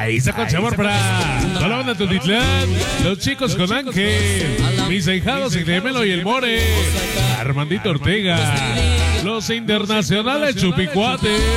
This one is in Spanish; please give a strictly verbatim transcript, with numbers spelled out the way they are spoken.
Ahí está con sabor para toda la banda Tultitlán, los chicos con Ángel, mis ahijados y de Melo y el More, Armandito Ortega, los internacionales Chupicuates.